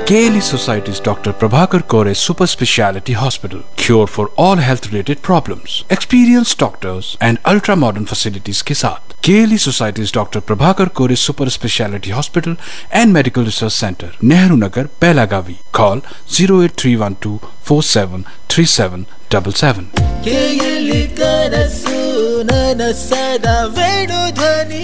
KLE Society's Dr. Prabhakar Kore Super Speciality Hospital. Cure for all health-related problems. Experienced doctors and ultra-modern facilities के साथ KLE Society's Dr. Prabhakar Kore Super Speciality Hospital and Medical Research Center, Nehru Nagar, Belagavi. Call 08312 473777. KLE ಕನಸು ನನಸದ ವೇಣುಧ್ವನಿ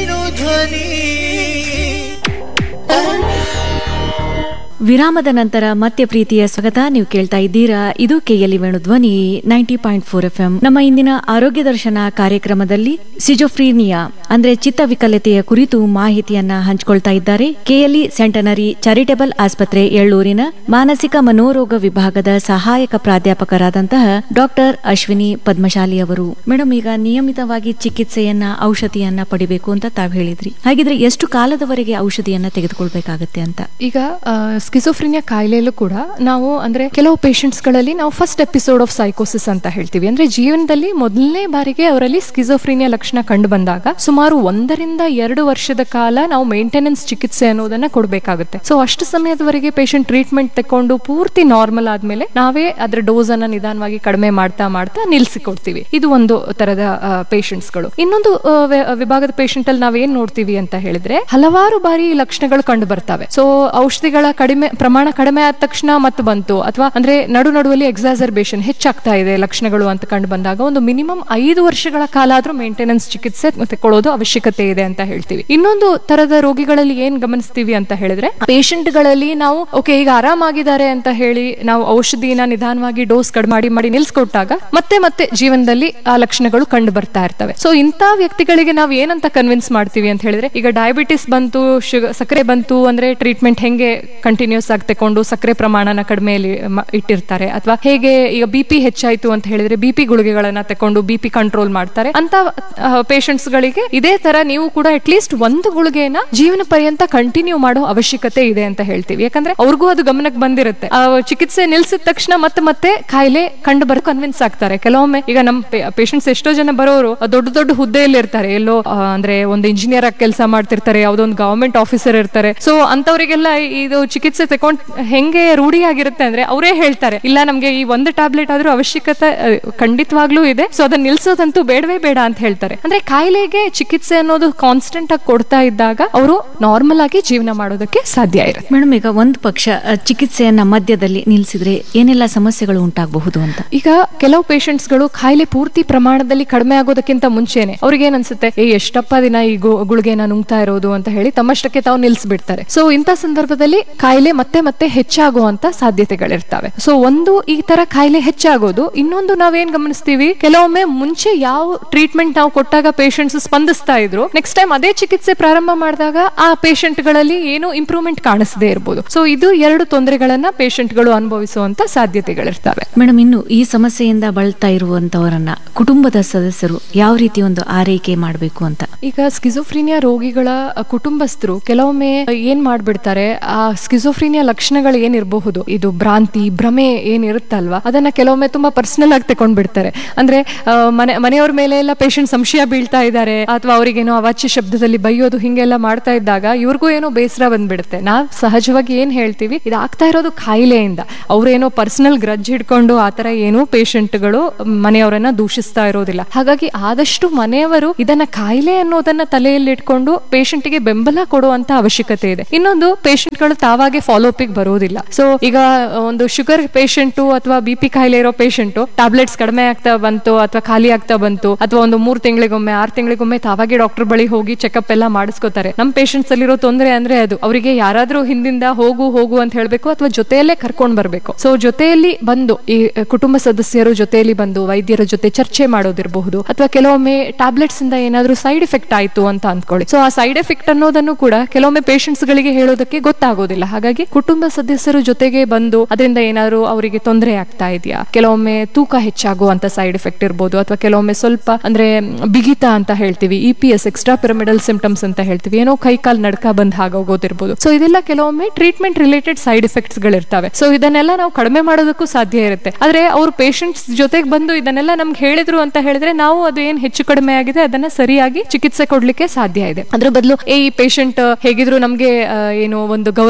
ವಿರಾಮದ ನಂತರ ಮತ್ತೆ ಪ್ರೀತಿಯ ಸ್ವಾಗತ. ನೀವು ಕೇಳ್ತಾ ಇದ್ದೀರಾ, ಇದು ಕೆಎಲ್ಇ ವೇಣುಧ್ವನಿ 90.4 FM. ನಮ್ಮ ಇಂದಿನ ಆರೋಗ್ಯ ದರ್ಶನ ಕಾರ್ಯಕ್ರಮದಲ್ಲಿ ಸಿಜೋಫ್ರೀನಿಯಾ ಅಂದ್ರೆ ಚಿತ್ತವಿಕಲತೆಯ ಕುರಿತು ಮಾಹಿತಿಯನ್ನ ಹಂಚಿಕೊಳ್ತಾ ಇದ್ದಾರೆ ಕೆಎಲ್ಇ ಸೆಂಟನರಿ ಚಾರಿಟೇಬಲ್ ಆಸ್ಪತ್ರೆ ಎಳ್ಳೂರಿನ ಮಾನಸಿಕ ಮನೋರೋಗ ವಿಭಾಗದ ಸಹಾಯಕ ಪ್ರಾಧ್ಯಾಪಕರಾದಂತಹ ಡಾಕ್ಟರ್ ಅಶ್ವಿನಿ ಪದ್ಮಶಾಲಿ ಅವರು. ಮೇಡಮ್, ಈಗ ನಿಯಮಿತವಾಗಿ ಚಿಕಿತ್ಸೆಯನ್ನ ಔಷಧಿಯನ್ನ ಪಡಿಬೇಕು ಅಂತ ತಾವು ಹೇಳಿದ್ರಿ. ಹಾಗಿದ್ರೆ ಎಷ್ಟು ಕಾಲದವರೆಗೆ ಔಷಧಿಯನ್ನ ತೆಗೆದುಕೊಳ್ಬೇಕಾಗತ್ತೆ ಅಂತ? ಈಗ ಸ್ಕಿಜೋಫ್ರಿನಿಯಾ ಕಾಯಿಲೆಯಲ್ಲೂ ಕೂಡ ನಾವು ಅಂದ್ರೆ ಕೆಲವು ಪೇಷಂಟ್ಸ್ ಗಳಲ್ಲಿ ನಾವು ಫಸ್ಟ್ ಎಪಿಸೋಡ್ ಆಫ್ ಸೈಕೋಸಿಸ್ ಅಂತ ಹೇಳ್ತೀವಿ. ಅಂದ್ರೆ ಜೀವನದಲ್ಲಿ ಮೊದಲನೇ ಬಾರಿಗೆ ಅವರಲ್ಲಿ ಸ್ಕಿಜೋಫ್ರಿನಿಯಾ ಲಕ್ಷಣ ಕಂಡು ಬಂದಾಗ ಸುಮಾರು 1 ರಿಂದ 2 ವರ್ಷದ ಕಾಲ ನಾವು ಮೇಂಟೆನೆನ್ಸ್ ಚಿಕಿತ್ಸೆ ಅನ್ನೋದನ್ನ ಕೊಡಬೇಕಾಗುತ್ತೆ. ಸೊ ಅಷ್ಟು ಸಮಯದವರೆಗೆ ಪೇಷಂಟ್ ಟ್ರೀಟ್ಮೆಂಟ್ ತಕೊಂಡು ಪೂರ್ತಿ ನಾರ್ಮಲ್ ಆದ್ಮೇಲೆ ನಾವೇ ಅದರ ಡೋಸ್ ಅನ್ನ ನಿಧಾನವಾಗಿ ಕಡಿಮೆ ಮಾಡ್ತಾ ನಿಲ್ಸಿಕೊಡ್ತೀವಿ. ಇದು ಒಂದು ತರದ ಪೇಷಂಟ್ಸ್ ಗಳು. ಇನ್ನೊಂದು ವಿಭಾಗದ ಪೇಷಂಟ್ ಅಲ್ಲಿ ನಾವೇನ್ ನೋಡ್ತೀವಿ ಅಂತ ಹೇಳಿದ್ರೆ ಹಲವಾರು ಬಾರಿ ಲಕ್ಷಣಗಳು ಕಂಡು ಬರ್ತವೆ. ಸೊ ಔಷಧಿಗಳ ಪ್ರಮಾಣ ಕಡಿಮೆ ಆದ ತಕ್ಷಣ ಮತ್ತೆ ಬಂತು, ಅಥವಾ ಅಂದ್ರೆ ನಡುವಲ್ಲಿ ಎಕ್ಸಾಸರ್ಬೇಷನ್ ಹೆಚ್ಚಾಗ್ತಾ ಇದೆ ಲಕ್ಷಣಗಳು ಅಂತ ಕಂಡು ಬಂದಾಗ ಒಂದು ಮಿನಿಮಮ್ 5 ವರ್ಷಗಳ ಕಾಲ ಆದ್ರೂ ಮೇಂಟೆನೆನ್ಸ್ ಚಿಕಿತ್ಸೆ ತಗೊಳ್ಳೋದು ಅವಶ್ಯಕತೆ ಇದೆ ಅಂತ ಹೇಳ್ತೀವಿ. ಇನ್ನೊಂದು ತರದ ರೋಗಿಗಳಲ್ಲಿ ಏನ್ ಗಮನಿಸ್ತೀವಿ ಅಂತ ಹೇಳಿದ್ರೆ ಪೇಷಂಟ್ ಗಳಲ್ಲಿ ನಾವು ಓಕೆ ಈಗ ಆರಾಮಾಗಿದ್ದಾರೆ ಅಂತ ಹೇಳಿ ನಾವು ಔಷಧಿನ ನಿಧಾನವಾಗಿ ಡೋಸ್ ಕಡಿಮೆ ಮಾಡಿ ನಿಲ್ಸ್ಕೊಟ್ಟಾಗ ಮತ್ತೆ ಜೀವನದಲ್ಲಿ ಆ ಲಕ್ಷಣಗಳು ಕಂಡು ಬರ್ತಾ ಇರ್ತವೆ. ಸೊ ಇಂಥ ವ್ಯಕ್ತಿಗಳಿಗೆ ನಾವು ಏನಂತ ಕನ್ವಿನ್ಸ್ ಮಾಡ್ತೀವಿ ಅಂತ ಹೇಳಿದ್ರೆ, ಈಗ ಡಯಾಬಿಟಿಸ್ ಬಂತು, ಸಕ್ಕರೆ ಬಂತು ಅಂದ್ರೆ ಟ್ರೀಟ್ಮೆಂಟ್ ಹೆಂಗೆ ಕಂಟಿನ್ಯೂಸ್ ಆಗಿ ತಕೊಂಡು ಸಕ್ಕರೆ ಪ್ರಮಾಣನ ಕಡಿಮೆಯಲ್ಲಿ ಇಟ್ಟಿರ್ತಾರೆ, ಅಥವಾ ಹೇಗೆ ಈಗ ಬಿಪಿ ಹೆಚ್ಚಾಯ್ತು ಅಂತ ಹೇಳಿದ್ರೆ ಬಿಪಿ ಗುಳಿಗೆಗಳನ್ನ ತಕೊಂಡು ಬಿಪಿ ಕಂಟ್ರೋಲ್ ಮಾಡ್ತಾರೆ. ಅಂತ ಪೇಷಂಟ್ಸ್ ಗಳಿಗೆ ಇದೇ ತರ ನೀವು ಕೂಡ ಅಟ್ಲೀಸ್ಟ್ ಒಂದು ಗುಳಿಗೆನ ಜೀವನ ಪರ್ಯಂತ ಕಂಟಿನ್ಯೂ ಮಾಡೋ ಅವಶ್ಯಕತೆ ಇದೆ ಅಂತ ಹೇಳ್ತೀವಿ. ಯಾಕಂದ್ರೆ ಅವ್ರಿಗೂ ಅದು ಗಮನಕ್ಕೆ ಬಂದಿರುತ್ತೆ. ಚಿಕಿತ್ಸೆ ನಿಲ್ಸಿದ ತಕ್ಷಣ ಮತ್ತೆ ಕಾಯಿಲೆ ಕಂಡು ಬರೋ ಕನ್ವಿನ್ಸ್ ಆಗ್ತಾರೆ. ಕೆಲವೊಮ್ಮೆ ಈಗ ನಮ್ಮ ಪೇಷಂಟ್ಸ್ ಎಷ್ಟೋ ಜನ ಬರೋರು ದೊಡ್ಡ ಹುದ್ದೆಯಲ್ಲಿ ಇರ್ತಾರೆ, ಎಲ್ಲೋ ಅಂದ್ರೆ ಒಂದು ಇಂಜಿನಿಯರ್ ಆಗಿ ಕೆಲಸ ಮಾಡ್ತಿರ್ತಾರೆ, ಯಾವುದೋ ಒಂದು ಗವರ್ಮೆಂಟ್ ಆಫೀಸರ್ ಇರ್ತಾರೆ. ಸೊ ಅಂತವರಿಗೆಲ್ಲ ಇದು ಚಿಕಿತ್ಸೆ ತಕೊಂಡ್ ಹೆಂಗೆ ರೂಢಿ ಆಗಿರುತ್ತೆ ಅಂದ್ರೆ ಅವರೇ ಹೇಳ್ತಾರೆ, ಇಲ್ಲ ನಮ್ಗೆ ಈ ಒಂದು ಟ್ಯಾಬ್ಲೆಟ್ ಆದ್ರೂ ಅವಶ್ಯಕತೆ ಖಂಡಿತವಾಗ್ಲೂ ಇದೆ, ಸೊ ಅದನ್ನ ನಿಲ್ಸೋದಂತೂ ಬೇಡವೇ ಬೇಡ ಅಂತ ಹೇಳ್ತಾರೆ. ಅಂದ್ರೆ ಕಾಯಿಲೆಗೆ ಚಿಕಿತ್ಸೆ ಅನ್ನೋದು ಕಾನ್ಸ್ಟೆಂಟ್ ಆಗಿ ಕೊಡ್ತಾ ಇದ್ದಾಗ ಅವರು ನಾರ್ಮಲ್ ಆಗಿ ಜೀವನ ಮಾಡೋದಕ್ಕೆ ಸಾಧ್ಯ ಇರುತ್ತೆ. ಮೇಡಮ್, ಈಗ ಒಂದು ಪಕ್ಷ ಚಿಕಿತ್ಸೆಯನ್ನ ಮಧ್ಯದಲ್ಲಿ ನಿಲ್ಸಿದ್ರೆ ಏನೆಲ್ಲ ಸಮಸ್ಯೆಗಳು ಉಂಟಾಗಬಹುದು ಅಂತ? ಈಗ ಕೆಲವು ಪೇಷಂಟ್ಸ್ ಗಳು ಕಾಯಿಲೆ ಪೂರ್ತಿ ಪ್ರಮಾಣದಲ್ಲಿ ಕಡಿಮೆ ಆಗೋದಕ್ಕಿಂತ ಮುಂಚೆನೆ ಅವ್ರಿಗೆ ಏನ್ ಅನ್ಸುತ್ತೆ, ಎಷ್ಟಪ್ಪ ದಿನ ಈ ಗುಳಿಗೆನ ನುಂಗ್ತಾ ಇರೋದು ಅಂತ ಹೇಳಿ ತಮ್ಮಷ್ಟಕ್ಕೆ ತಾವು ನಿಲ್ಸ್ಬಿಡ್ತಾರೆ. ಸೊ ಇಂಥ ಸಂದರ್ಭದಲ್ಲಿ ಕಾಯಿಲೆ ಮತ್ತೆ ಹೆಚ್ಚಾಗುವಂತ ಸಾಧ್ಯತೆಗಳಿರ್ತವೆ. ಸೊ ಒಂದು ಈ ತರ ಕಾಯಿಲೆ ಹೆಚ್ಚಾಗೋದು. ಇನ್ನೊಂದು ನಾವೇನ್ ಗಮನಿಸ್ತೀವಿ, ಕೆಲವೊಮ್ಮೆ ಮುಂಚೆ ಯಾವ ಟ್ರೀಟ್ಮೆಂಟ್ ನಾವು ಕೊಟ್ಟಾಗ ಪೇಷಂಟ್ಸ್ ಸ್ಪಂದಿಸ್ತಾ ಇದ್ರು, ನೆಕ್ಸ್ಟ್ ಟೈಮ್ ಅದೇ ಚಿಕಿತ್ಸೆ ಪ್ರಾರಂಭ ಮಾಡಿದಾಗ ಆ ಪೇಷಂಟ್ ಗಳಲ್ಲಿ ಏನು ಇಂಪ್ರೂವ್ಮೆಂಟ್ ಕಾಣಿಸದೇ ಇರಬಹುದು. ಸೊ ಇದು 2 ತೊಂದರೆಗಳನ್ನ ಪೇಷಂಟ್ ಗಳು ಅನುಭವಿಸುವಂತ ಸಾಧ್ಯತೆಗಳಿರ್ತವೆ. ಮೇಡಮ್, ಇನ್ನು ಈ ಸಮಸ್ಯೆಯಿಂದ ಬಳಲ್ತಾ ಇರುವಂತವರನ್ನ ಕುಟುಂಬದ ಸದಸ್ಯರು ಯಾವ ರೀತಿ ಒಂದು ಆರೈಕೆ ಮಾಡಬೇಕು ಅಂತ? ಈಗ ಸ್ಕಿಜೋಫ್ರೀನಿಯಾ ರೋಗಿಗಳ ಕುಟುಂಬಸ್ಥರು ಕೆಲವೊಮ್ಮೆ ಏನ್ ಮಾಡ್ಬಿಡ್ತಾರೆ, ಆ ಸ್ಕಿಜೋಫ್ರೀನಿಯಾ ಲಕ್ಷಣಗಳು ಏನಿರಬಹುದು, ಇದು ಭ್ರಾಂತಿ ಭ್ರಮೆ ಏನಿರುತ್ತಲ್ವಾ, ಅದನ್ನ ಕೆಲವೊಮ್ಮೆ ತುಂಬಾ ಪರ್ಸನಲ್ ಆಗಿ ತಕೊಂಡ್ಬಿಡ್ತಾರೆ. ಅಂದ್ರೆ ಮನೆಯವ್ರ ಮೇಲೆ ಎಲ್ಲ ಪೇಷಂಟ್ ಸಂಶಯ ಬೀಳ್ತಾ ಇದ್ದಾರೆ, ಅಥವಾ ಅವರಿಗೇನೋ ಅವಾಚ್ಯ ಶಬ್ದದಲ್ಲಿ ಬೈಯೋದು ಹಿಂಗೆಲ್ಲ ಮಾಡ್ತಾ ಇದ್ದಾಗ ಇವ್ರಿಗೂ ಏನೋ ಬೇಸರ ಬಂದ್ಬಿಡುತ್ತೆ. ನಾವ್ ಸಹಜವಾಗಿ ಏನ್ ಹೇಳ್ತೀವಿ, ಇದಾಗ್ತಾ ಇರೋದು ಕಾಯಿಲೆಯಿಂದ, ಅವ್ರೇನೋ ಪರ್ಸನಲ್ ಗ್ರಜ್ ಹಿಡ್ಕೊಂಡು ಆತರ ಏನೋ ಪೇಷಂಟ್ಗಳು ಮನೆಯವರನ್ನ ದೂಷಿಸ್ತಾ ಇರೋದಿಲ್ಲ. ಹಾಗಾಗಿ ಆದಷ್ಟು ಮನೆಯವರು ಇದನ್ನ ಕಾಯಿಲೆ ಅನ್ನೋದನ್ನ ತಲೆಯಲ್ಲಿ ಇಟ್ಕೊಂಡು ಪೇಷಂಟ್ಗೆ ಬೆಂಬಲ ಕೊಡುವಂತ ಅವಶ್ಯಕತೆ ಇದೆ. ಇನ್ನೊಂದು, ಪೇಷಂಟ್ಗಳು ತಾವಾಗೆ ಫಾಲೋ ಅಪ್ ಬರೋದಿಲ್ಲ. ಸೊ ಈಗ ಒಂದು ಶುಗರ್ ಪೇಷಂಟ್ ಅಥವಾ ಬಿಪಿ ಕಾಯಿಲೆ ಇರೋ ಪೇಷಂಟ್ ಟ್ಯಾಬ್ಲೆಟ್ಸ್ ಕಡಿಮೆ ಆಗ್ತಾ ಬಂತು ಅಥವಾ ಖಾಲಿ ಆಗ್ತಾ ಬಂತು, ಅಥವಾ ಒಂದು 3 ತಿಂಗಳಿಗೊಮ್ಮೆ 6 ತಿಂಗಳಿಗೊಮ್ಮೆ ತಾವಾಗೆ ಡಾಕ್ಟರ್ ಬಳಿ ಹೋಗಿ ಚೆಕ್ಅಪ್ ಎಲ್ಲ ಮಾಡಿಸ್ಕೋತಾರೆ. ನಮ್ ಪೇಷಂಟ್ಸ್ ಅಲ್ಲಿರೋ ತೊಂದರೆ ಅಂದ್ರೆ ಅದು ಅವರಿಗೆ ಯಾರಾದ್ರೂ ಹಿಂದಿಂದ ಹೋಗು ಅಂತ ಹೇಳ್ಬೇಕು, ಅಥವಾ ಜೊತೆಯಲ್ಲೇ ಕರ್ಕೊಂಡ್ ಬರ್ಬೇಕು. ಸೊ ಜೊತೆಯಲ್ಲಿ ಬಂದು ಈ ಕುಟುಂಬ ಸದಸ್ಯರು ಜೊತೆಯಲ್ಲಿ ಬಂದು ವೈದ್ಯರ ಜೊತೆ ಚರ್ಚೆ ಮಾಡೋದಿರಬಹುದು, ಅಥವಾ ಕೆಲವೊಮ್ಮೆ ಟ್ಯಾಬ್ಲೆಟ್ಸ್ ಇಂದ ಏನಾದ್ರೂ ಸೈಡ್ ಎಫೆಕ್ಟ್ ಆಯ್ತು ಅಂತ ಅಂದ್ಕೊಳ್ಳಿ. ಸೊ ಆ ಸೈಡ್ ಎಫೆಕ್ಟ್ ಅನ್ನೋದನ್ನು ಕೂಡ ಕೆಲವೊಮ್ಮೆ ಪೇಷಂಟ್ಸ್ ಗಳಿಗೆ ಹೇಳೋದಕ್ಕೆ ಗೊತ್ತಾಗೋದಿಲ್ಲ. ಹಾಗಾಗಿ ಕುಟುಂಬ ಸದಸ್ಯರು ಜೊತೆಗೆ ಬಂದು ಅದರಿಂದ ಏನಾದ್ರು ಅವರಿಗೆ ತೊಂದರೆ ಆಗ್ತಾ ಇದೆಯಾ, ಕೆಲವೊಮ್ಮೆ ತೂಕ ಹೆಚ್ಚಾಗುವಂತ ಸೈಡ್ ಎಫೆಕ್ಟ್ ಇರ್ಬೋದು, ಅಥವಾ ಕೆಲವೊಮ್ಮೆ ಸ್ವಲ್ಪ ಅಂದ್ರೆ ಬಿಗಿತ ಅಂತ ಹೇಳ್ತೀವಿ, EPS ಎಕ್ಸ್ಟ್ರಾ ಪಿರಮಿಡಲ್ ಸಿಂಪ್ಟಮ್ಸ್ ಅಂತ ಹೇಳ್ತೀವಿ, ಏನೋ ಕೈ ಕಾಲ್ ನಡ್ಕ ಬಂದ್ ಆಗೋಗೋದಿರ್ಬೋದು. ಸೊ ಇದೆಲ್ಲ ಕೆಲವೊಮ್ಮೆ treatment related side effects ಗಳಿರ್ತವೆ. So ಇದನ್ನೆಲ್ಲ ನಾವು ಕಡಿಮೆ ಮಾಡೋದಕ್ಕೂ ಸಾಧ್ಯ ಇರುತ್ತೆ. ಆದ್ರೆ ಅವ್ರ ಪೇಷಂಟ್ಸ್ ಜೊತೆಗೆ ಬಂದು ಇದನ್ನೆಲ್ಲ ನಮ್ಗೆ ಹೇಳಿದ್ರು ಅಂತ ಹೇಳಿದ್ರೆ ನಾವು ಅದು ಏನ್ ಹೆಚ್ಚು ಕಡಿಮೆ ಆಗಿದೆ ಅದನ್ನ ಸರಿಯಾಗಿ ಚಿಕಿತ್ಸೆ ಕೊಡ್ಲಿಕ್ಕೆ ಸಾಧ್ಯ ಇದೆ. ಅದ್ರ ಬದಲು ಈ ಪೇಷಂಟ್ ಹೇಗಿದ್ರು ನಮ್ಗೆ ಏನು ಒಂದು ಗೌರವನ ಕೊಡೋ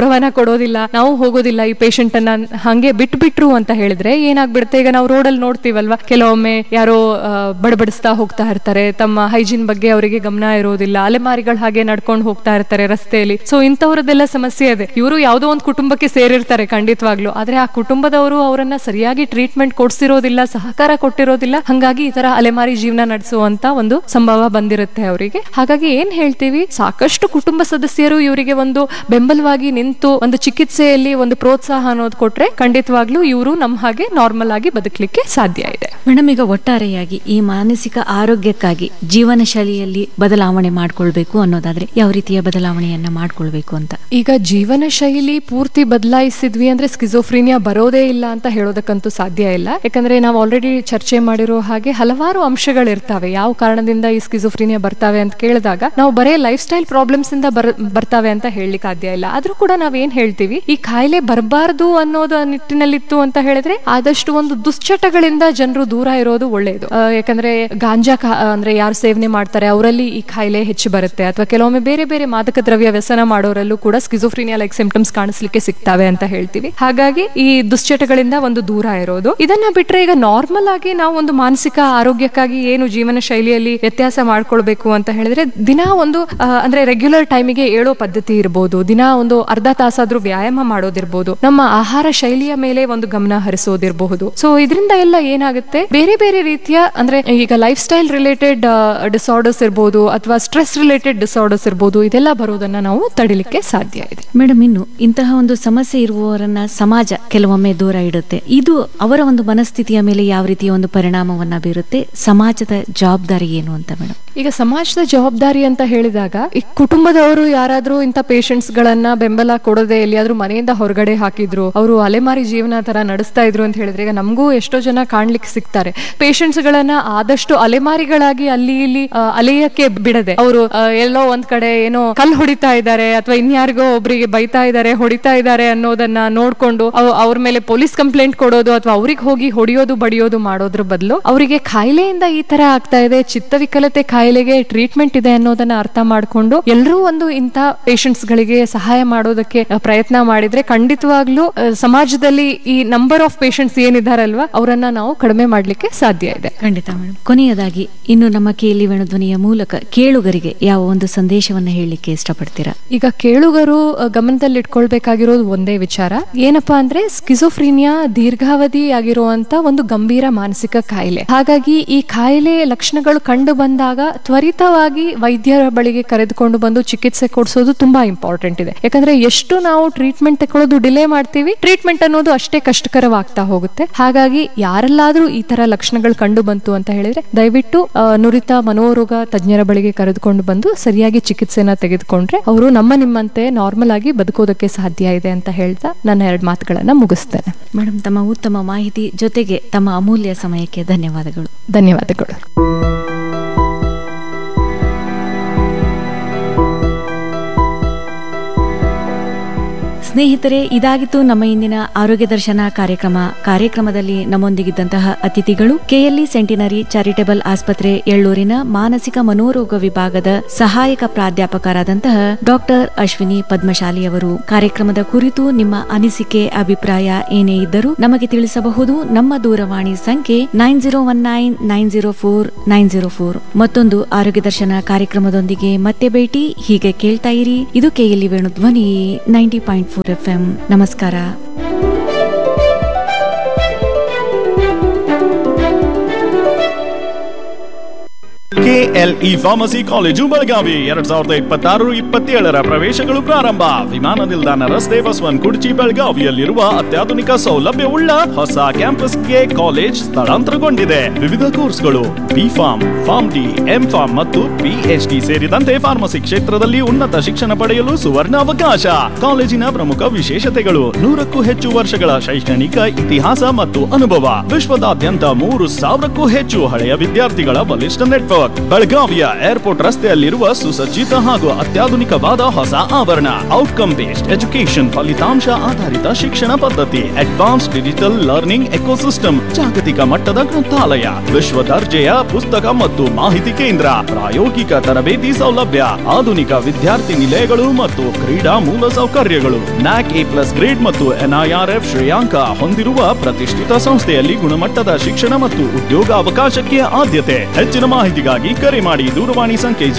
ಕೊಡೋದಿಲ್ಲ, ನಾವು ಹೋಗೋದಿಲ್ಲ, ಈ ಪೇಷಂಟ್ ಅನ್ನ ಹಂಗೆ ಬಿಟ್ಬಿಟ್ರು ಅಂತ ಹೇಳಿದ್ರೆ ಏನಾಗ್ಬಿಡುತ್ತೆ, ಈಗ ನಾವು ರೋಡಲ್ಲಿ ನೋಡ್ತೀವಲ್ವಾ, ಕೆಲವೊಮ್ಮೆ ಯಾರೋ ಬಡಬಡಿಸ್ತಾ ಹೋಗ್ತಾ ಇರ್ತಾರೆ, ತಮ್ಮ ಹೈಜೀನ್ ಬಗ್ಗೆ ಅವರಿಗೆ ಗಮನ ಇರೋದಿಲ್ಲ, ಅಲೆಮಾರಿಗಳು ಹಾಗೆ ನಡ್ಕೊಂಡು ಹೋಗ್ತಾ ಇರ್ತಾರೆ ರಸ್ತೆಯಲ್ಲಿ. ಸೊ ಇಂಥವ್ರದ್ದೆಲ್ಲ ಸಮಸ್ಯೆ ಇದೆ. ಇವರು ಯಾವುದೋ ಒಂದು ಕುಟುಂಬಕ್ಕೆ ಸೇರಿರ್ತಾರೆ ಖಂಡಿತವಾಗ್ಲು, ಆದ್ರೆ ಆ ಕುಟುಂಬದವರು ಅವರನ್ನ ಸರಿಯಾಗಿ ಟ್ರೀಟ್ಮೆಂಟ್ ಕೊಡ್ಸಿರೋದಿಲ್ಲ, ಸಹಕಾರ ಕೊಟ್ಟಿರೋದಿಲ್ಲ. ಹಂಗಾಗಿ ಈ ತರ ಅಲೆಮಾರಿ ಜೀವನ ನಡೆಸುವಂತ ಒಂದು ಸಂಭವ ಬಂದಿರುತ್ತೆ ಅವರಿಗೆ. ಹಾಗಾಗಿ ಏನ್ ಹೇಳ್ತೀವಿ, ಸಾಕಷ್ಟು ಕುಟುಂಬ ಸದಸ್ಯರು ಇವರಿಗೆ ಒಂದು ಬೆಂಬಲವಾಗಿ ನಿಂತು ಒಂದು ಚಿಕಿತ್ಸೆಯಲ್ಲಿ ಒಂದು ಪ್ರೋತ್ಸಾಹ ಅನ್ನೋದು ಕೊಟ್ರೆ ಖಂಡಿತವಾಗ್ಲೂ ಇವರು ನಮ್ಮ ಹಾಗೆ ನಾರ್ಮಲ್ ಆಗಿ ಬದುಕಲಿಕ್ಕೆ ಸಾಧ್ಯ ಇದೆ. ಮೇಡಮ್, ಈಗ ಒಟ್ಟಾರೆಯಾಗಿ ಈ ಮಾನಸಿಕ ಆರೋಗ್ಯಕ್ಕಾಗಿ ಜೀವನ ಶೈಲಿಯಲ್ಲಿ ಬದಲಾವಣೆ ಮಾಡ್ಕೊಳ್ಬೇಕು ಅನ್ನೋದಾದ್ರೆ ಯಾವ ರೀತಿಯ ಬದಲಾವಣೆಯನ್ನ ಮಾಡ್ಕೊಳ್ಬೇಕು ಅಂತ? ಈಗ ಜೀವನ ಶೈಲಿ ಪೂರ್ತಿ ಬದಲಾಯಿಸಿದ್ವಿ ಅಂದ್ರೆ ಸ್ಕಿಜೋಫ್ರೀನಿಯಾ ಬರೋದೇ ಇಲ್ಲ ಅಂತ ಹೇಳೋದಕ್ಕಂತೂ ಸಾಧ್ಯ ಇಲ್ಲ. ಯಾಕಂದ್ರೆ ನಾವು ಆಲ್ರೆಡಿ ಚರ್ಚೆ ಮಾಡಿರೋ ಹಾಗೆ ಹಲವಾರು ಅಂಶಗಳಿರ್ತಾವೆ ಯಾವ ಕಾರಣದಿಂದ ಈ ಸ್ಕಿಜೋಫ್ರೀನಿಯಾ ಬರ್ತಾವೆ ಅಂತ ಕೇಳಿದಾಗ ನಾವು ಬರೇ ಲೈಫ್ ಸ್ಟೈಲ್ ಪ್ರಾಬ್ಲಮ್ಸ್ ಇಂದ ಬರ್ತಾವೆ ಅಂತ ಹೇಳಲಿಕ್ಕೆ ಸಾಧ್ಯ ಇಲ್ಲ. ಆದ್ರೂ ಕೂಡ ನಾವೇನ್ ಹೇಳ್ತೀವಿ, ಈ ಕಾಯಿಲೆ ಬರಬಾರ್ದು ಅನ್ನೋದು ನಿಟ್ಟಿನಲ್ಲಿತ್ತು ಅಂತ ಹೇಳಿದ್ರೆ ಆದಷ್ಟು ಒಂದು ದುಶ್ಚಟಗಳಿಂದ ಜನರು ದೂರ ಇರೋದು ಒಳ್ಳೆಯದು. ಯಾಕಂದ್ರೆ ಗಾಂಜಾ ಅಂದ್ರೆ ಯಾರು ಸೇವನೆ ಮಾಡ್ತಾರೆ ಅವರಲ್ಲಿ ಈ ಕಾಯಿಲೆ ಹೆಚ್ಚು ಬರುತ್ತೆ, ಅಥವಾ ಕೆಲವೊಮ್ಮೆ ಬೇರೆ ಬೇರೆ ಮಾದಕ ದ್ರವ್ಯ ವ್ಯಸನ ಮಾಡೋರಲ್ಲೂ ಕೂಡ ಸ್ಕಿಜೋಫ್ರೀನಿಯಾ ಲೈಕ್ ಸಿಂಪ್ಟಮ್ಸ್ ಕಾಣಿಸ್ಲಿಕ್ಕೆ ಸಿಗ್ತಾವೆ ಅಂತ ಹೇಳ್ತೀವಿ. ಹಾಗಾಗಿ ಈ ದುಶ್ಚಟಗಳಿಂದ ಒಂದು ದೂರ ಇರೋದು. ಇದನ್ನ ಬಿಟ್ರೆ ಈಗ ನಾರ್ಮಲ್ ಆಗಿ ನಾವು ಒಂದು ಮಾನಸಿಕ ಆರೋಗ್ಯಕ್ಕಾಗಿ ಏನು ಜೀವನ ಶೈಲಿಯಲ್ಲಿ ವ್ಯತ್ಯಾಸ ಮಾಡ್ಕೊಳ್ಬೇಕು ಅಂತ ಹೇಳಿದ್ರೆ, ದಿನ ಒಂದು ಅಂದ್ರೆ ರೆಗ್ಯುಲರ್ ಟೈಮಿಗೆ ಏಳೋ ಪದ್ಧತಿ ಇರಬಹುದು, ದಿನ ಒಂದು ಅರ್ಧ ತಾಸಾದ್ರೂ ವ್ಯಾಯಾಮ ಮಾಡೋದಿರ್ಬೋದು, ನಮ್ಮ ಆಹಾರ ಶೈಲಿಯ ಮೇಲೆ ಒಂದು ಗಮನ ಹರಿಸೋದಿರಬಹುದು. ಸೊ ಇದರಿಂದ ಎಲ್ಲ ಏನಾಗುತ್ತೆ, ಬೇರೆ ಬೇರೆ ರೀತಿಯ ಅಂದ್ರೆ ಈಗ ಲೈಫ್ ಸ್ಟೈಲ್ ರಿಲೇಟೆಡ್ ಡಿಸಾರ್ಡರ್ಸ್ ಇರ್ಬೋದು ಅಥವಾ ಸ್ಟ್ರೆಸ್ ರಿಲೇಟೆಡ್ ಡಿಸಾರ್ಡರ್ಸ್ ಇರ್ಬೋದು, ಇದೆಲ್ಲ ಬರೋದನ್ನ ನಾವು ತಡಿಲಿಕ್ಕೆ ಸಾಧ್ಯ ಇದೆ. ಮೇಡಮ್, ಇನ್ನು ಇಂತಹ ಒಂದು ಸಮಸ್ಯೆ ಇರುವವರನ್ನ ಸಮಾಜ ಕೆಲವೊಮ್ಮೆ ದೂರ ಇಡುತ್ತೆ. ಇದು ಅವರ ಒಂದು ಮನಸ್ಥಿತಿಯ ಮೇಲೆ ಯಾವ ರೀತಿಯ ಒಂದು ಪರಿಣಾಮವನ್ನ ಬೀರುತ್ತೆ? ಸಮಾಜದ ಜವಾಬ್ದಾರಿ ಏನು ಅಂತ ಮೇಡಮ್? ಈಗ ಸಮಾಜದ ಜವಾಬ್ದಾರಿ ಅಂತ ಹೇಳಿದಾಗ, ಈ ಕುಟುಂಬದವರು ಯಾರಾದ್ರೂ ಇಂಥ ಪೇಷಂಟ್ಸ್ ಗಳನ್ನ ಬೆಂಬಲ ಕೊಡದೆ ಎಲ್ಲಿಯಾದ್ರೂ ಮನೆಯಿಂದ ಹೊರಗಡೆ ಹಾಕಿದ್ರು, ಅವರು ಅಲೆಮಾರಿ ಜೀವನ ತರ ನಡೆಸ್ತಾ ಇದ್ರು ಅಂತ ಹೇಳಿದ್ರೆ, ಈಗ ನಮಗೂ ಎಷ್ಟೋ ಜನ ಕಾಣ್ಲಿಕ್ಕೆ ಸಿಗ್ತಾರೆ. ಪೇಷಂಟ್ಸ್ ಗಳನ್ನ ಆದಷ್ಟು ಅಲೆಮಾರಿಗಳಾಗಿ ಅಲ್ಲಿ ಇಲ್ಲಿ ಅಲೆಯಕ್ಕೆ ಬಿಡದೆ, ಅವರು ಎಲ್ಲೋ ಒಂದ್ ಕಡೆ ಏನೋ ಕಲ್ ಹೊಡಿತಾ ಇದ್ದಾರೆ ಅಥವಾ ಇನ್ಯಾರಿಗೋ ಒಬ್ರಿಗೆ ಬೈತಾ ಇದ್ದಾರೆ, ಹೊಡಿತಾ ಇದ್ದಾರೆ ಅನ್ನೋದನ್ನ ನೋಡ್ಕೊಂಡು ಅವ್ರ ಮೇಲೆ ಪೊಲೀಸ್ ಕಂಪ್ಲೇಂಟ್ ಕೊಡೋದು ಅಥವಾ ಅವ್ರಿಗೆ ಹೋಗಿ ಹೊಡಿಯೋದು ಬಡಿಯೋದು ಮಾಡೋದ್ರ ಬದಲು, ಅವರಿಗೆ ಕಾಯಿಲೆಯಿಂದ ಈ ತರ ಆಗ್ತಾ ಇದೆ, ಚಿತ್ತವಿಕಲತೆ ಕಾಯಿಲೆಗೆ ಟ್ರೀಟ್ಮೆಂಟ್ ಇದೆ ಅನ್ನೋದನ್ನ ಅರ್ಥ ಮಾಡ್ಕೊಂಡು ಎಲ್ಲರೂ ಒಂದು ಇಂಥ ಪೇಷಂಟ್ಸ್ ಗಳಿಗೆ ಸಹಾಯ ಮಾಡೋದಕ್ಕೆ ಪ್ರಯತ್ನ ಮಾಡಿದ್ರೆ ಖಂಡಿತವಾಗ್ಲೂ ಸಮಾಜದಲ್ಲಿ ಈ ನಂಬರ್ ಆಫ್ ಪೇಷಂಟ್ಸ್ ಏನಿದಾರಲ್ವಾ ಅವರನ್ನ ನಾವು ಕಡಿಮೆ ಮಾಡ್ಲಿಕ್ಕೆ ಸಾಧ್ಯ ಇದೆ. ಖಂಡಿತ ಮೇಡಮ್. ಕೊನೆಯದಾಗಿ ಇನ್ನು ನಮ್ಮ ಕೇಳಿ ವೇಣುಧ್ವನಿಯ ಮೂಲಕ ಕೇಳುಗರಿಗೆ ಯಾವ ಒಂದು ಸಂದೇಶವನ್ನ ಹೇಳಲಿಕ್ಕೆ ಇಷ್ಟಪಡ್ತೀರಾ? ಈಗ ಕೇಳುಗರು ಗಮನದಲ್ಲಿ ಇಟ್ಕೊಳ್ಬೇಕಾಗಿರೋದು ಒಂದೇ ವಿಚಾರ, ಏನಪ್ಪಾ ಅಂದ್ರೆ ಸ್ಕಿಜೋಫ್ರೀನಿಯಾ ದೀರ್ಘಾವಧಿ ಆಗಿರುವಂತ ಒಂದು ಗಂಭೀರ ಮಾನಸಿಕ ಕಾಯಿಲೆ. ಹಾಗಾಗಿ ಈ ಕಾಯಿಲೆ ಲಕ್ಷಣಗಳು ಕಂಡು ಬಂದಾಗ ತ್ವರಿತವಾಗಿ ವೈದ್ಯರ ಬಳಿಗೆ ಕರೆದುಕೊಂಡು ಬಂದು ಚಿಕಿತ್ಸೆ ಕೊಡಿಸೋದು ತುಂಬಾ ಇಂಪಾರ್ಟೆಂಟ್ ಇದೆ. ಯಾಕಂದ್ರೆ ಎಷ್ಟು ನಾವು ಟ್ರೀಟ್ಮೆಂಟ್ ತಗೊಳ್ಳೋದು ಡಿಲೇ ಮಾಡ್ತೀವಿ, ಟ್ರೀಟ್ಮೆಂಟ್ ಅನ್ನೋದು ಅಷ್ಟೇ ಕಷ್ಟಕರವಾಗ್ತಾ ಹೋಗುತ್ತೆ. ಹಾಗಾಗಿ ಯಾರೆಲ್ಲಾದ್ರೂ ಈ ತರ ಲಕ್ಷಣಗಳು ಕಂಡು ಬಂತು ಅಂತ ಹೇಳಿದ್ರೆ ದಯವಿಟ್ಟು ನುರಿತ ಮನೋರೋಗ ತಜ್ಞರ ಬಳಿಗೆ ಕರೆದುಕೊಂಡು ಬಂದು ಸರಿಯಾಗಿ ಚಿಕಿತ್ಸೆನ ತೆಗೆದುಕೊಂಡ್ರೆ ಅವರು ನಿಮ್ಮಂತೆ ನಾರ್ಮಲ್ ಆಗಿ ಬದುಕೋದಕ್ಕೆ ಸಾಧ್ಯ ಇದೆ ಅಂತ ಹೇಳ್ತಾ ನನ್ನ 2 ಮಾತುಗಳನ್ನ ಮುಗಿಸ್ತೇನೆ. ಮೇಡಮ್, ತಮ್ಮ ಉತ್ತಮ ಮಾಹಿತಿ ಜೊತೆಗೆ ತಮ್ಮ ಅಮೂಲ್ಯ ಸಮಯಕ್ಕೆ ಧನ್ಯವಾದಗಳು. ಧನ್ಯವಾದಗಳು. ಸ್ನೇಹಿತರೆ, ಇದಾಗಿತ್ತು ನಮ್ಮ ಇಂದಿನ ಆರೋಗ್ಯ ದರ್ಶನ ಕಾರ್ಯಕ್ರಮದಲ್ಲಿ ನಮ್ಮೊಂದಿಗಿದ್ದಂತಹ ಅತಿಥಿಗಳು ಕೆಎಲ್ಇ ಸೆಂಟಿನರಿ ಚಾರಿಟೇಬಲ್ ಆಸ್ಪತ್ರೆ ಎಳ್ಳೂರಿನ ಮಾನಸಿಕ ಮನೋರೋಗ ವಿಭಾಗದ ಸಹಾಯಕ ಪ್ರಾಧ್ಯಾಪಕರಾದಂತಹ ಡಾಕ್ಟರ್ ಅಶ್ವಿನಿ ಪದ್ಮಶಾಲಿ ಅವರು. ಕಾರ್ಯಕ್ರಮದ ಕುರಿತು ನಿಮ್ಮ ಅನಿಸಿಕೆ ಅಭಿಪ್ರಾಯ ಏನೇ ಇದ್ದರೂ ನಮಗೆ ತಿಳಿಸಬಹುದು. ನಮ್ಮ ದೂರವಾಣಿ ಸಂಖ್ಯೆ 9019904904. ಮತ್ತೊಂದು ಆರೋಗ್ಯ ದರ್ಶನ ಕಾರ್ಯಕ್ರಮದೊಂದಿಗೆ ಮತ್ತೆ ಭೇಟಿ. ಹೀಗೆ ಕೇಳ್ತಾ ಇರಿ. ಇದು ಕೆಎಲ್ಇ ವೇಣುಧ್ವನಿ 90.4 FM. ನಮಸ್ಕಾರ. ಕೆಎಲ್ಇ ಫಾರ್ಮಸಿ ಕಾಲೇಜು ಬೆಳಗಾವಿ 2026-27 ಪ್ರವೇಶಗಳು ಪ್ರಾರಂಭ. ವಿಮಾನ ನಿಲ್ದಾಣ ರಸ್ತೆ ಬಸವನ್ ಕುರ್ಚಿ ಬೆಳಗಾವಿಯಲ್ಲಿರುವ ಅತ್ಯಾಧುನಿಕ ಸೌಲಭ್ಯವುಳ್ಳ ಹೊಸ ಕ್ಯಾಂಪಸ್ಗೆ ಕಾಲೇಜ್ ಸ್ಥಳಾಂತರಗೊಂಡಿದೆ. ವಿವಿಧ ಕೋರ್ಸ್ಗಳು ಬಿಫಾರ್ಮ್, ಫಾರ್ಮ್ ಡಿ, ಎಂಫಾರ್ಮ್ ಮತ್ತು ಪಿಎಚ್ಡಿ ಸೇರಿದಂತೆ ಫಾರ್ಮಸಿ ಕ್ಷೇತ್ರದಲ್ಲಿ ಉನ್ನತ ಶಿಕ್ಷಣ ಪಡೆಯಲು ಸುವರ್ಣ ಅವಕಾಶ. ಕಾಲೇಜಿನ ಪ್ರಮುಖ ವಿಶೇಷತೆಗಳು: 100ಕ್ಕೂ ಹೆಚ್ಚು ವರ್ಷಗಳ ಶೈಕ್ಷಣಿಕ ಇತಿಹಾಸ ಮತ್ತು ಅನುಭವ, ವಿಶ್ವದಾದ್ಯಂತ 3000ಕ್ಕೂ ಹೆಚ್ಚು ಹಳೆಯ ವಿದ್ಯಾರ್ಥಿಗಳ ಬಲಿಷ್ಠ ನೆಟ್ವರ್ಕ್, ನೆಟ್ವರ್ಕ್ ಬೆಳಗಾವಿಯ ಏರ್ಪೋರ್ಟ್ ರಸ್ತೆಯಲ್ಲಿರುವ ಸುಸಜ್ಜಿತ ಹಾಗೂ ಅತ್ಯಾಧುನಿಕವಾದ ಹೊಸ ಆವರಣ. ಔಟ್ಕಮ್ ಬೇಸ್ಡ್ ಎಜುಕೇಶನ್, ಫಲಿತಾಂಶ ಆಧಾರಿತ ಶಿಕ್ಷಣ ಪದ್ಧತಿ, ಅಡ್ವಾನ್ಸ್ ಡಿಜಿಟಲ್ ಲರ್ನಿಂಗ್ ಎಕೋಸಿಸ್ಟಮ್, ಜಾಗತಿಕ ಮಟ್ಟದ ಗ್ರಂಥಾಲಯ, ವಿಶ್ವ ದರ್ಜೆಯ ಪುಸ್ತಕ ಮತ್ತು ಮಾಹಿತಿ ಕೇಂದ್ರ, ಪ್ರಾಯೋಗಿಕ ತರಬೇತಿ ಸೌಲಭ್ಯ, ಆಧುನಿಕ ವಿದ್ಯಾರ್ಥಿ ನಿಲಯಗಳು ಮತ್ತು ಕ್ರೀಡಾ ಮೂಲ ಸೌಕರ್ಯಗಳು. ನ್ಯಾಕ್ A+ ಗ್ರೇಡ್ ಮತ್ತು NIRF ಶ್ರೇಯಾಂಕ ಹೊಂದಿರುವ ಪ್ರತಿಷ್ಠಿತ ಸಂಸ್ಥೆಯಲ್ಲಿ ಗುಣಮಟ್ಟದ ಶಿಕ್ಷಣ ಮತ್ತು ಉದ್ಯೋಗ ಅವಕಾಶಕ್ಕೆ ಆದ್ಯತೆ. ಹೆಚ್ಚಿನ ಮಾಹಿತಿಗಾಗಿ ಕರೆ ಮಾಡಿ. ದೂರವಾಣಿ ಸಂಖ್ಯೆ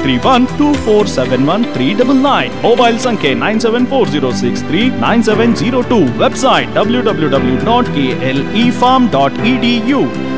0831247139, ಮೊಬೈಲ್ ಸಂಖ್ಯೆ 9740639702, ವೆಬ್ಸೈಟ್ www.klefarm.edu.